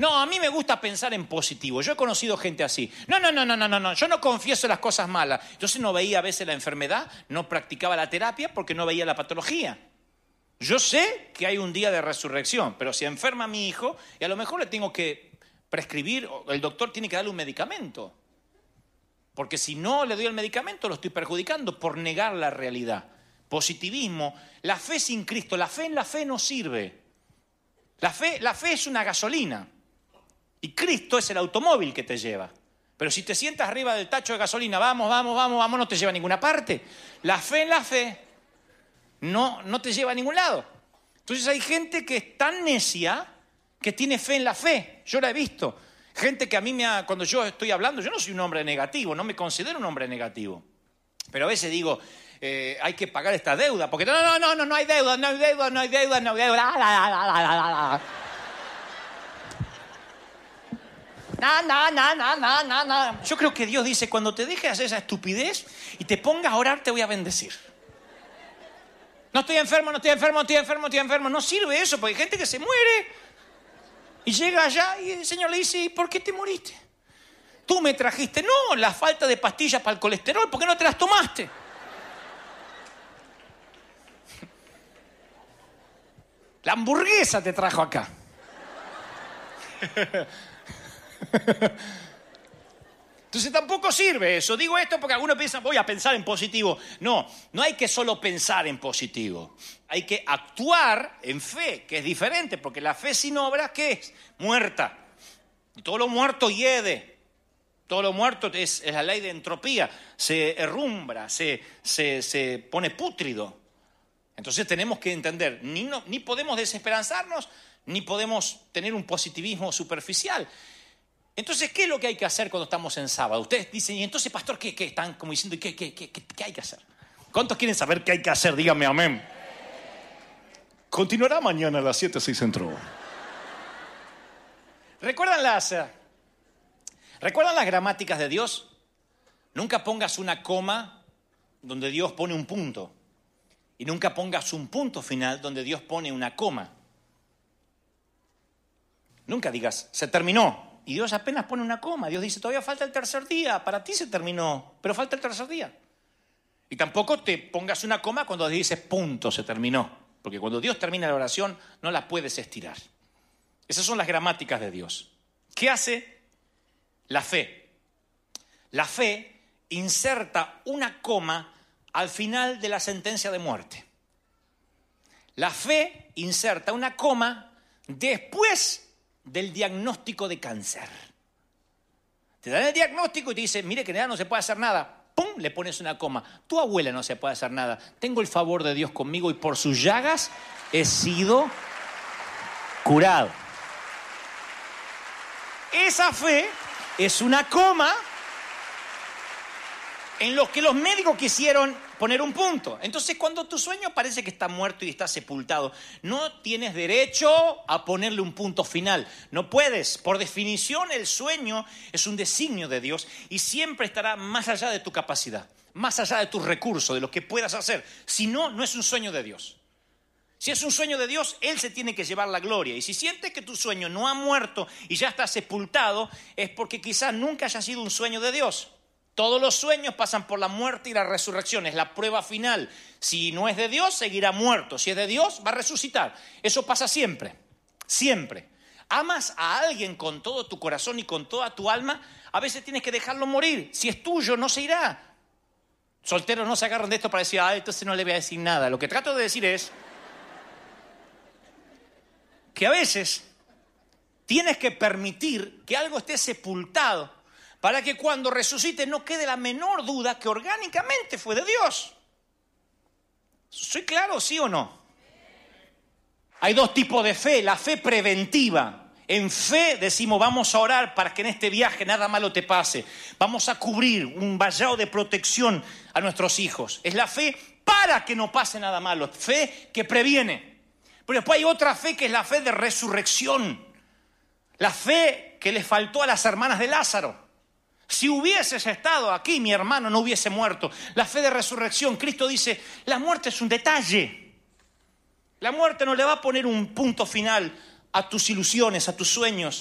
No, a mí me gusta pensar en positivo. Yo he conocido gente así. No. Yo no confieso las cosas malas. Entonces no veía a veces la enfermedad, no practicaba la terapia porque no veía la patología. Yo sé que hay un día de resurrección, pero si enferma a mi hijo, y a lo mejor le tengo que prescribir, el doctor tiene que darle un medicamento. Porque si no le doy el medicamento, lo estoy perjudicando por negar la realidad. Positivismo, la fe sin Cristo, la fe en la fe no sirve. La fe es una gasolina. Y Cristo es el automóvil que te lleva. Pero si te sientas arriba del tacho de gasolina, vamos, no te lleva a ninguna parte. La fe en la fe no te lleva a ningún lado. Entonces hay gente que es tan necia que tiene fe en la fe. Yo la he visto. Gente que a mí cuando yo estoy hablando, yo no soy un hombre negativo, no me considero un hombre negativo. Pero a veces digo, hay que pagar esta deuda, porque no hay deuda. No. Yo creo que Dios dice, cuando te dejes hacer esa estupidez y te pongas a orar, te voy a bendecir. No estoy enfermo. No sirve eso, porque hay gente que se muere y llega allá y el Señor le dice, ¿y por qué te moriste? Tú me trajiste, no, la falta de pastillas para el colesterol, ¿por qué no te las tomaste? La hamburguesa te trajo acá. Entonces tampoco sirve eso. Digo esto porque algunos piensan, voy a pensar en positivo. No hay que solo pensar en positivo. Hay que actuar en fe, que es diferente, porque la fe sin obras, ¿qué es? Muerta. Y todo lo muerto hiede. Todo lo muerto es la ley de entropía. Se herrumbra, se pone pútrido. Entonces tenemos que entender, ni podemos desesperanzarnos, ni podemos tener un positivismo superficial. Entonces, ¿qué es lo que hay que hacer cuando estamos en sábado? Ustedes dicen, y entonces, pastor, ¿qué? Están como diciendo, ¿qué hay que hacer? ¿Cuántos quieren saber qué hay que hacer? Díganme amén. Continuará mañana a las 7:06 Centro. ¿Recuerdan las gramáticas de Dios? Nunca pongas una coma donde Dios pone un punto. Y nunca pongas un punto final donde Dios pone una coma. Nunca digas, se terminó. Y Dios apenas pone una coma. Dios dice, todavía falta el tercer día. Para ti se terminó, pero falta el tercer día. Y tampoco te pongas una coma cuando dices, punto, se terminó. Porque cuando Dios termina la oración, no la puedes estirar. Esas son las gramáticas de Dios. ¿Qué hace la fe? La fe inserta una coma al final de la sentencia de muerte. La fe inserta una coma después del diagnóstico de cáncer. Te dan el diagnóstico y te dicen, mire que ya no se puede hacer nada. ¡Pum! Le pones una coma. Tu abuela no se puede hacer nada. Tengo el favor de Dios conmigo y por sus llagas he sido curado. Esa fe es una coma en lo que los médicos quisieron poner un punto. Entonces, cuando tu sueño parece que está muerto y está sepultado, no tienes derecho a ponerle un punto final. No puedes. Por definición, el sueño es un designio de Dios y siempre estará más allá de tu capacidad, más allá de tus recursos, de lo que puedas hacer. Si no, no es un sueño de Dios. Si es un sueño de Dios, Él se tiene que llevar la gloria. Y si sientes que tu sueño no ha muerto y ya está sepultado, es porque quizás nunca haya sido un sueño de Dios. Todos los sueños pasan por la muerte y la resurrección. Es la prueba final. Si no es de Dios, seguirá muerto. Si es de Dios, va a resucitar. Eso pasa siempre. Siempre. Amas a alguien con todo tu corazón y con toda tu alma, a veces tienes que dejarlo morir. Si es tuyo, no se irá. Solteros no se agarran de esto para decir, entonces no le voy a decir nada. Lo que trato de decir es que a veces tienes que permitir que algo esté sepultado para que cuando resucite no quede la menor duda que orgánicamente fue de Dios. ¿Soy claro, sí o no? Hay dos tipos de fe. La fe preventiva. En fe decimos, vamos a orar para que en este viaje nada malo te pase. Vamos a cubrir un vallado de protección a nuestros hijos. Es la fe para que no pase nada malo. Fe que previene. Pero después hay otra fe que es la fe de resurrección. La fe que le faltó a las hermanas de Lázaro. Si hubieses estado aquí, mi hermano no hubiese muerto. La fe de resurrección. Cristo dice, la muerte es un detalle. La muerte no le va a poner un punto final a tus ilusiones, a tus sueños.